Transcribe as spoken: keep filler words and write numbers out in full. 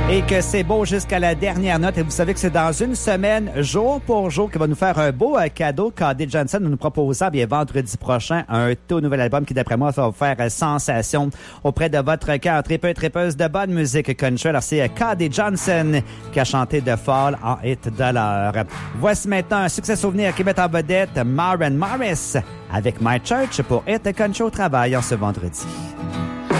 Et que c'est beau jusqu'à la dernière note. Et vous savez que c'est dans une semaine, jour pour jour, qu'il va nous faire un beau euh, cadeau. K D Johnson nous proposera bien vendredi prochain un tout nouvel album qui, d'après moi, va vous faire euh, sensation auprès de votre cœur. Tripeux, tripeuse de bonne musique country. Alors, c'est euh, K D Johnson qui a chanté The Fall en hit de l'heure. Voici maintenant un succès souvenir qui met en vedette Maren Morris avec My Church pour Hit Country au travail en ce vendredi.